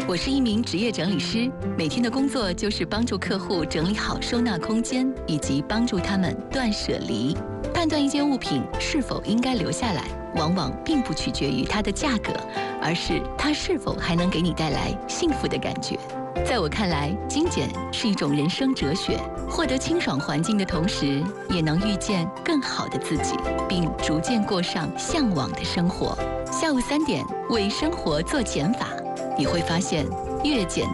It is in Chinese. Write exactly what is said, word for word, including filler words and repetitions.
我是一名职业整理师，每天的工作就是帮助客户整理好收纳空间，以及帮助他们断舍离。判断一件物品是否应该留下来，往往并不取决于它的价格，而是它是否还能给你带来幸福的感觉。在我看来，精简是一种人生哲学，获得清爽环境的同时，也能遇见更好的自己，并逐渐过上向往的生活。下午三点，为生活做减法，你会发现越简